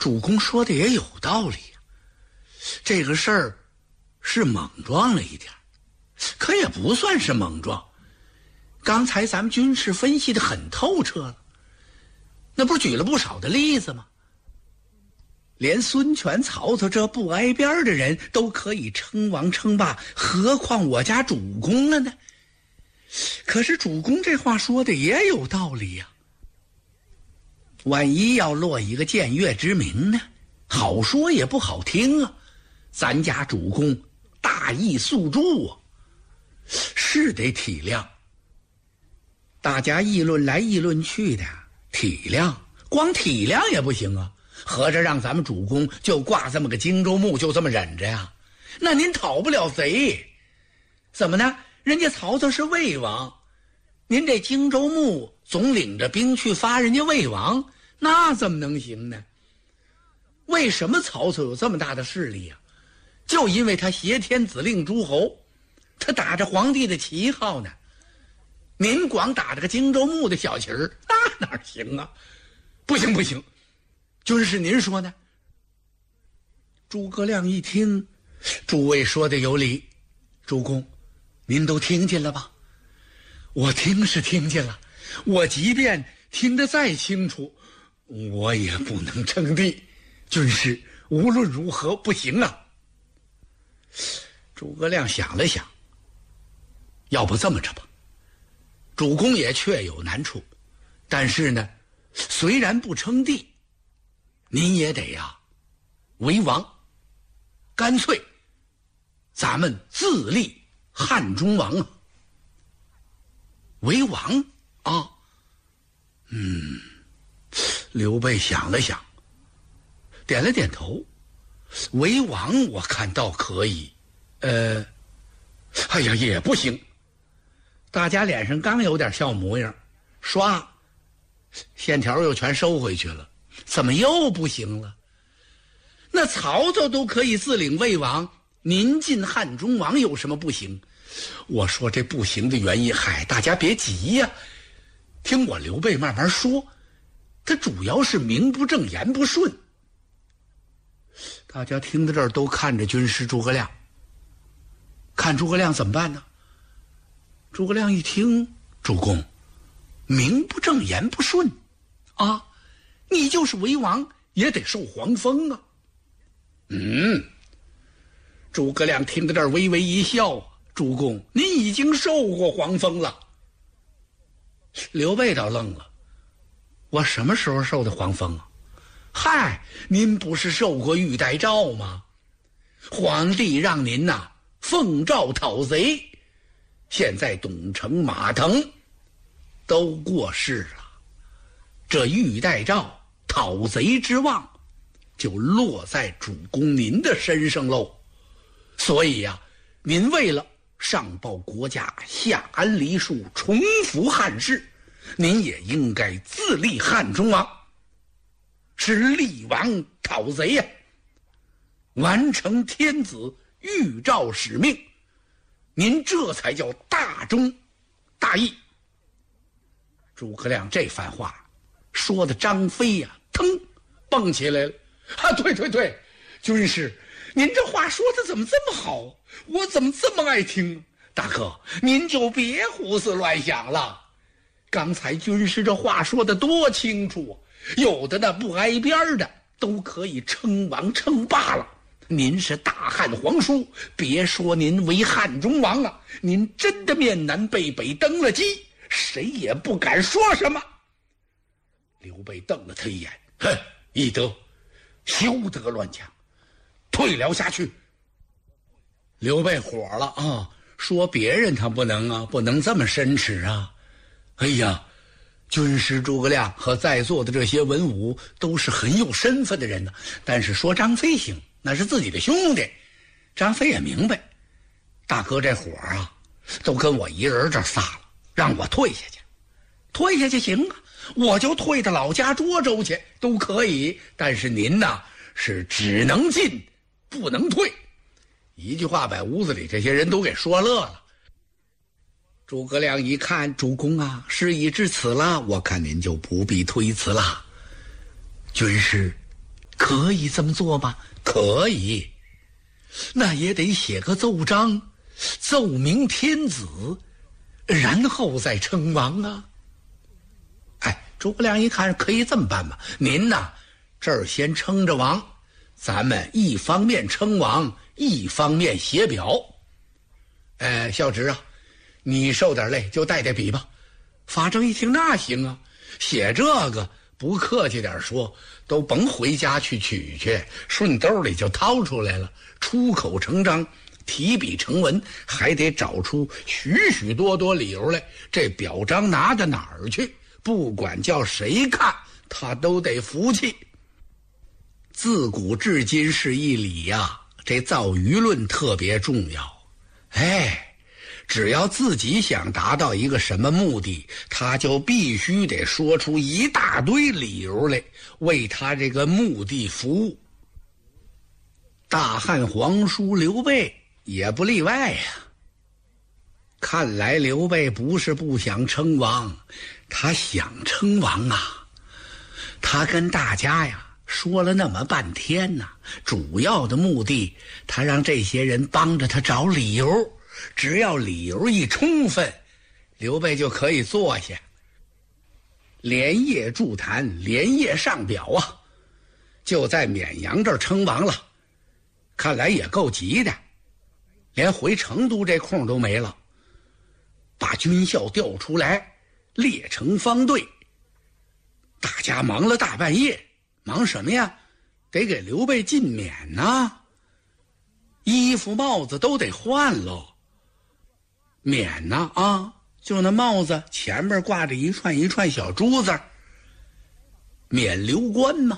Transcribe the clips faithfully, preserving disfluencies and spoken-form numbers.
主公说的也有道理呀，这个事儿是莽撞了一点，可也不算是莽撞。刚才咱们军事分析的很透彻了，那不是举了不少的例子吗？连孙权、曹操这不挨边的人都可以称王称霸，何况我家主公了呢？可是主公这话说的也有道理呀、啊。万一要落一个僭越之名呢？好说也不好听啊。咱家主公大义肃注啊，是得体谅。大家议论来议论去的，体谅，光体谅也不行啊。合着让咱们主公就挂这么个荆州牧，就这么忍着呀？那您讨不了贼。怎么呢？人家曹操是魏王，您这荆州牧总领着兵去发人家魏王，那怎么能行呢？为什么曹操有这么大的势力啊？就因为他挟天子令诸侯，他打着皇帝的旗号呢。您光打着个荆州牧的小旗儿，那哪行啊？不行不行，就是您说呢？诸葛亮一听，诸位说的有理，主公，您都听见了吧？我听是听见了，我即便听得再清楚，我也不能称帝，军师无论如何不行啊。诸葛亮想了想，要不这么着吧，主公也确有难处，但是呢，虽然不称帝，您也得呀为王，干脆咱们自立汉中王啊。为王啊？嗯，刘备想了想，点了点头。为王我看倒可以，呃，哎呀也不行。大家脸上刚有点笑模样，唰，线条又全收回去了。怎么又不行了？那曹操都可以自领魏王，您进汉中王有什么不行？我说这不行的原因，嗨，大家别急呀、啊，听我刘备慢慢说。他主要是名不正言不顺。大家听到这儿都看着军师诸葛亮，看诸葛亮怎么办呢？诸葛亮一听，主公，名不正言不顺啊，你就是为王也得受黄封啊。嗯，诸葛亮听到这儿微微一笑，主公，您已经受过黄封了。刘备倒愣了，我什么时候受的黄封啊？嗨，您不是受过玉带诏吗？皇帝让您呐、啊、奉诏讨贼，现在董承、马腾都过世了，这玉带诏讨贼之望就落在主公您的身上喽。所以呀、啊，您为了上报国家，下安黎庶，重复汉室，您也应该自立汉中王，是立王讨贼呀、啊，完成天子谕诏使命，您这才叫大忠大义。诸葛亮这番话说的张飞呀、啊，腾蹦起来了。啊，对对对，军师，您这话说的怎么这么好？我怎么这么爱听？大哥，您就别胡思乱想了。刚才军师这话说的多清楚啊，有的那不挨边的都可以称王称霸了。您是大汉皇叔，别说您为汉中王啊，您真的面南背北登了基，谁也不敢说什么。刘备瞪了他一眼，哼，翼德，休得乱讲，退了下去。刘备火了啊，说别人他不能啊，不能这么申耻啊。哎呀，军师诸葛亮和在座的这些文武都是很有身份的人呢，但是说张飞行，那是自己的兄弟。张飞也明白，大哥这火啊都跟我一人这撒了，让我退下去，退下去行啊，我就退到老家涿州去都可以，但是您呐是只能进不能退。一句话把屋子里这些人都给说乐了。诸葛亮一看，主公啊，事已至此了，我看您就不必推辞了。军师可以这么做吗？可以，那也得写个奏章，奏明天子，然后再称王啊。哎，诸葛亮一看可以这么办吧，您呐这儿先称着王，咱们一方面称王，一方面写表。哎，孝直啊，你受点累就带带笔吧。法正一听那行啊，写这个不客气点说，都甭回家去取去，顺兜里就掏出来了，出口成章，提笔成文，还得找出许许多多理由来。这表彰拿到哪儿去？不管叫谁看，他都得服气。自古至今是一理呀、啊，这造舆论特别重要。哎，只要自己想达到一个什么目的，他就必须得说出一大堆理由来，为他这个目的服务。大汉皇叔刘备也不例外呀、啊。看来刘备不是不想称王，他想称王啊。他跟大家呀说了那么半天呢，主要的目的，他让这些人帮着他找理由，只要理由一充分，刘备就可以坐下，连夜筑坛，连夜上表啊，就在绵阳这儿称王了。看来也够急的，连回成都这空都没了，把军校调出来，列成方队，大家忙了大半夜。忙什么呀？得给刘备进冕呐，衣服帽子都得换喽。冕呐啊，就那帽子前面挂着一串一串小珠子，冕旒冠嘛，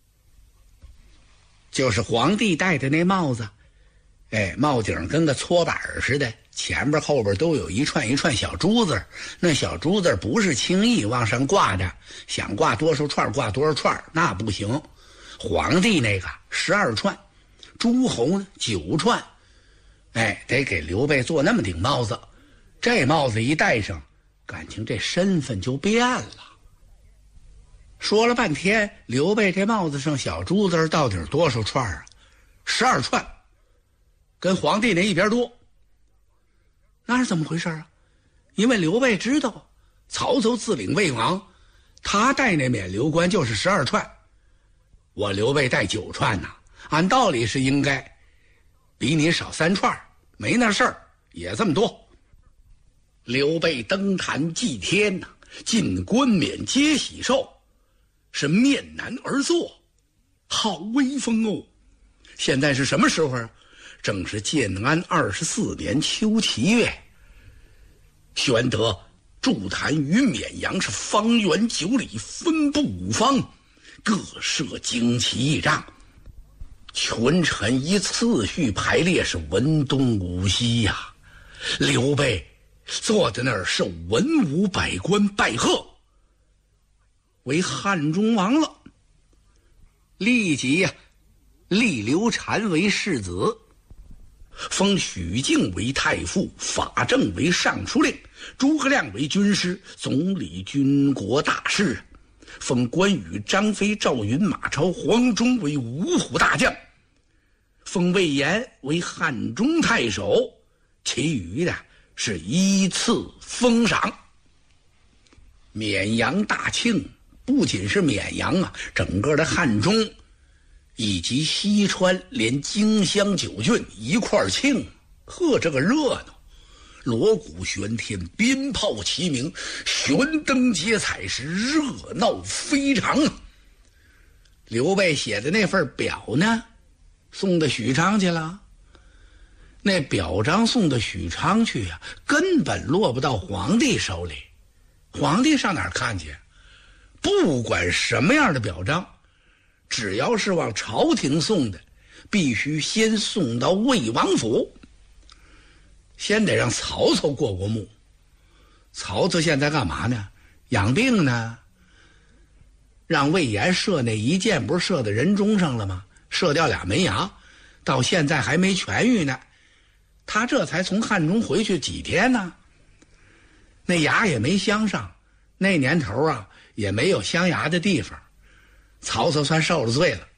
就是皇帝戴的那帽子。哎，帽顶跟个搓板似的，前边后边都有一串一串小珠子，那小珠子不是轻易往上挂的，想挂多少串挂多少串，那不行。皇帝那个十二串，诸侯呢九串，哎，得给刘备做那么顶帽子。这帽子一戴上，感情这身份就变了。说了半天，刘备这帽子上小珠子到底多少串啊？十二串，跟皇帝那一边多。那是怎么回事啊？因为刘备知道曹操自领魏王，他戴那冕旒冠就是十二串，我刘备戴九串呢，按道理是应该比你少三串，没那事儿，也这么多。刘备登坛祭天呐、啊，进冠冕接喜寿，是面南而坐，好威风哦。现在是什么时候啊？正是建安二十四年秋七月，宣德筑坛于绵阳，是方圆九里，分布五方，各设旌旗仪仗，群臣依次序排列，是文东武西呀、啊。刘备坐在那儿受文武百官拜贺，为汉中王了。立即呀、啊，立刘禅为世子，封许敬为太傅，法正为尚书令，诸葛亮为军师，总理军国大事，封关羽、张飞、赵云、马超、黄忠为五虎大将，封魏延为汉中太守，其余的是依次封赏。绵阳大庆，不仅是绵阳啊，整个的汉中以及西川，连荆襄九郡一块庆，呵，这个热闹，锣鼓喧天，鞭炮齐鸣，悬灯结彩，是热闹非常啊。刘备写的那份表呢，送到许昌去了。那表彰送到许昌去啊，根本落不到皇帝手里。皇帝上哪儿看去？不管什么样的表彰，只要是往朝廷送的，必须先送到魏王府，先得让曹操过过目。曹操现在干嘛呢？养病呢。让魏延射那一箭不是射在人中上了吗？射掉俩门牙，到现在还没痊愈呢。他这才从汉中回去几天呢，那牙也没镶上，那年头啊也没有镶牙的地方。曹操算受了罪了，